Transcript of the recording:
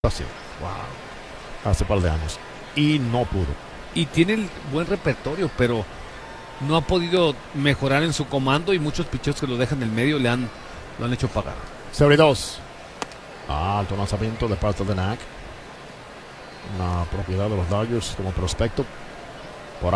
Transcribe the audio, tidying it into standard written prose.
Así, Wow. hace par de años. Y no pudo. Y tiene el buen repertorio, pero no ha podido mejorar en su comando y muchos picheos que lo dejan en el medio lo han hecho pagar. Serie 2. Alto lanzamiento de parte de Knack. Una propiedad de los Dodgers como prospecto.